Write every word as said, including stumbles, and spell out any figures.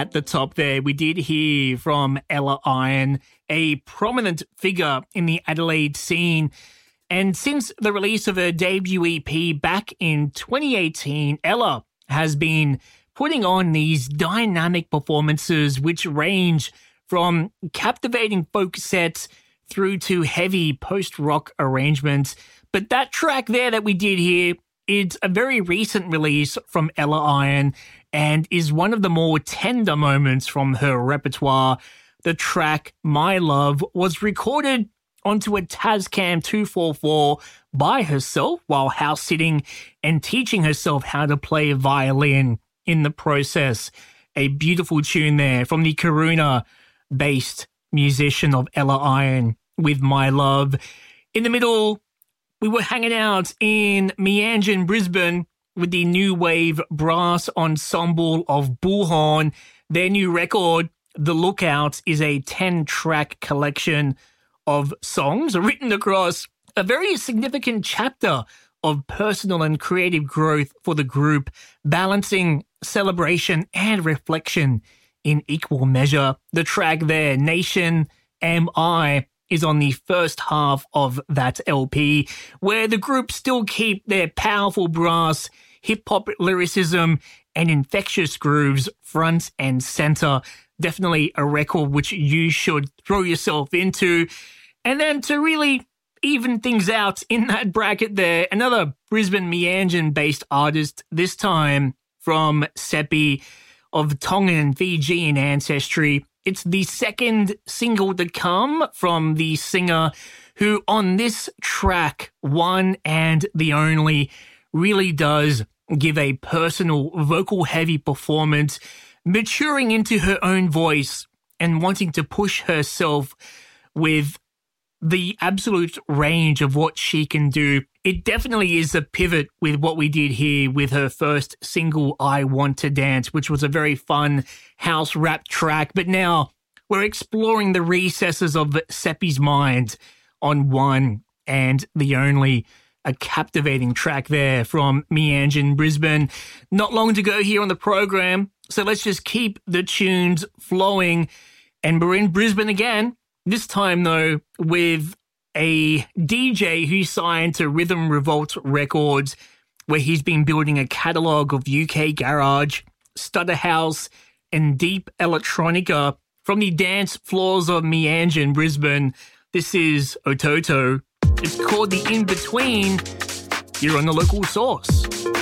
at the top there, we did hear from Ella Iron, a prominent figure in the Adelaide scene. And since the release of her debut E P back in twenty eighteen, Ella has been putting on these dynamic performances which range from captivating folk sets through to heavy post-rock arrangements. But that track there that we did hear, it's a very recent release from Ella Iron and is one of the more tender moments from her repertoire. The track, My Love, was recorded onto a Tascam two forty-four by herself while house sitting and teaching herself how to play violin in the process. A beautiful tune there from the Karuna-based musician of Ella Iron with My Love. In the middle, we were hanging out in Meanjin, Brisbane with the new wave brass ensemble of Bullhorn. Their new record, The Lookout, is a ten-track collection of songs written across a very significant chapter of personal and creative growth for the group, balancing celebration and reflection in equal measure. The track there, Nation Am I, is on the first half of that L P, where the group still keep their powerful brass, hip-hop lyricism, and infectious grooves front and center. Definitely a record which you should throw yourself into. And then to really even things out in that bracket there, another Brisbane Meanjin-based artist, this time from Seppi of Tongan, Fijian ancestry. It's the second single to come from the singer who on this track, one and the only, really does give a personal vocal-heavy performance, maturing into her own voice and wanting to push herself with the absolute range of what she can do. It definitely is a pivot with what we did here with her first single, I Want to Dance, which was a very fun house rap track. But now we're exploring the recesses of Seppi's mind on one and the only, a captivating track there from Meanjin, Brisbane. Not long to go here on the program, so let's just keep the tunes flowing. And we're in Brisbane again. This time, though, with a D J who signed to Rhythm Revolt Records, where he's been building a catalogue of U K garage, stutter house, and deep electronica from the dance floors of Meanjin, Brisbane. This is Ototo. It's called The In-Between. You're on The Local Source.